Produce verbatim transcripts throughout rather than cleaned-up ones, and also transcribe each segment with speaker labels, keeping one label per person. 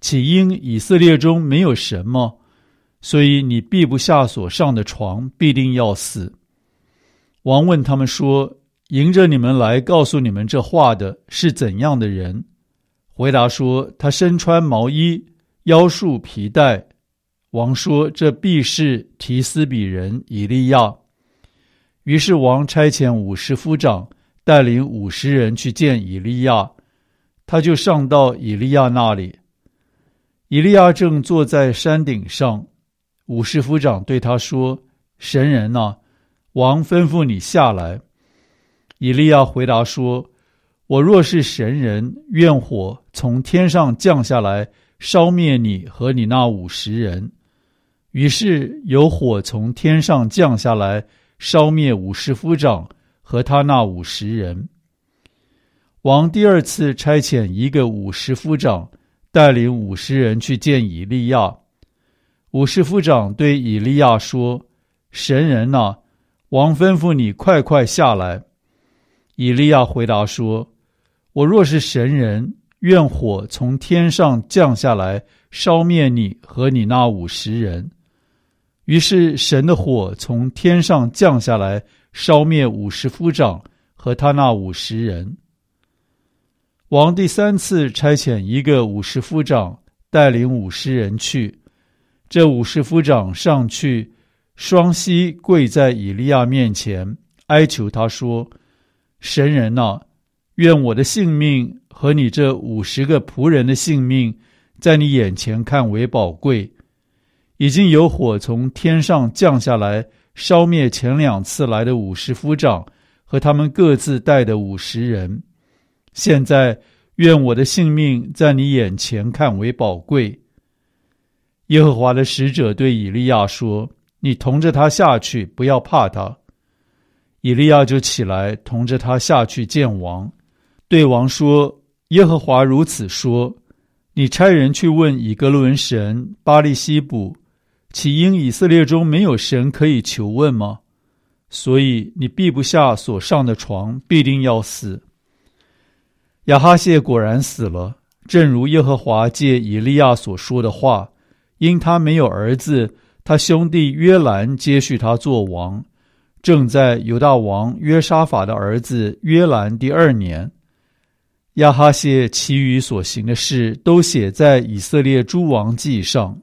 Speaker 1: 岂因以色列中没有神吗？所以你避不下所上的床，必定要死。王问他们说，迎着你们来告诉你们这话的是怎样的人？回答说，他身穿毛衣，腰束皮带。王说，这必是提斯比人以利亚。于是王差遣五十夫长带领五十人去见以利亚，他就上到以利亚那里。以利亚正坐在山顶上，五十夫长对他说，神人啊，王吩咐你下来。以利亚回答说，我若是神人，愿火从天上降下来，烧灭你和你那五十人。于是有火从天上降下来，烧灭五十夫长和他那五十人。王第二次差遣一个五十夫长带领五十人去见以利亚。五十夫长对以利亚说，神人啊，王吩咐你快快下来。以利亚回答说，我若是神人，愿火从天上降下来，烧灭你和你那五十人。于是神的火从天上降下来，烧灭五十夫长和他那五十人。王第三次差遣一个五十夫长带领五十人去，这五十夫长上去，双膝跪在以利亚面前，哀求他说，神人啊，愿我的性命和你这五十个仆人的性命，在你眼前看为宝贵。已经有火从天上降下来，烧灭前两次来的五十夫长和他们各自带的五十人。现在愿我的性命在你眼前看为宝贵。耶和华的使者对以利亚说，你同着他下去，不要怕他。以利亚就起来，同着他下去见王，对王说，耶和华如此说，你差人去问以革伦神巴力西卜，岂因以色列中没有神可以求问吗？所以你避不下所上的床，必定要死。亚哈谢果然死了，正如耶和华借以利亚所说的话，因他没有儿子，他兄弟约兰接续他做王，正在犹大王约沙法的儿子约兰第二年。亚哈谢其余所行的事都写在以色列诸王记上。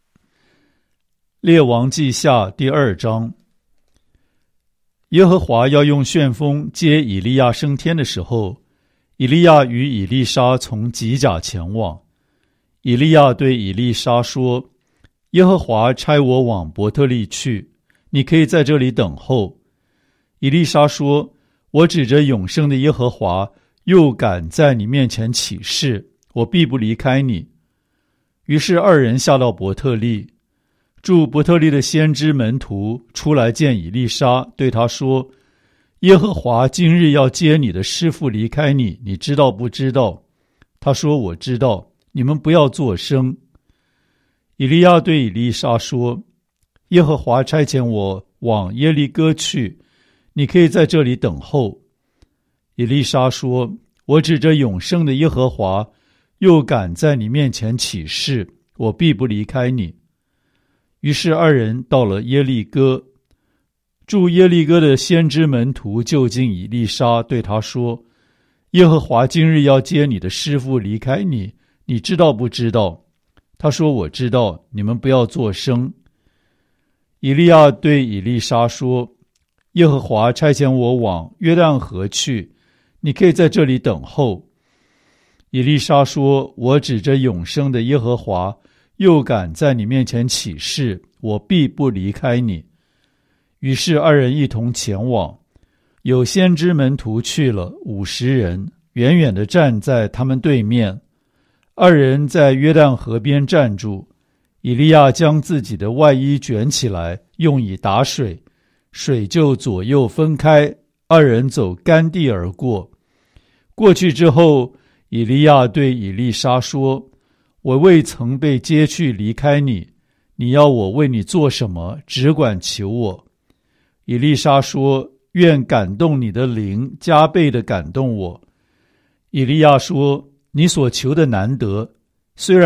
Speaker 1: 列王记下第二章。耶和华要用旋风接以利亚升天的时候，以利亚与以利沙从吉甲前往。以利亚对以利沙说，耶和华差我往伯特利去，你可以在这里等候。以利沙说，我指着永生的耶和华，又敢在你面前起誓，我必不离开你。于是二人下到伯特利。住伯特利的先知门徒出来见以利沙，对他说，耶和华今日要接你的师父离开你，你知道不知道？他说，我知道，你们不要作声。以利亚对以利沙说，耶和华差遣我往耶利哥去，你可以在这里等候。以利沙说，我指着永生的耶和华，又敢在你面前起誓，我必不离开你。于是二人到了耶利哥。住耶利哥的先知门徒就近以利沙，对他说，耶和华今日要接你的师父离开你，你知道不知道？他说，我知道，你们不要作声。以利亚对以利沙说，耶和华差遣我往约旦河去，你可以在这里等候。以利沙说，我指着永生的耶和华，又敢在你面前起誓，我必不离开你。于是二人一同前往，有先知门徒去了五十人，远远地站在他们对面。二人在约旦河边站住，以利亚将自己的外衣卷起来，用以打水，水就左右分开，二人走干地而过。过去之后，以利亚对以利沙说，我未曾被接去离开你，你要我为你做什么，只管求我。以利沙说，愿感动你的灵加倍地感动我。以利亚说，你所求的难得，虽然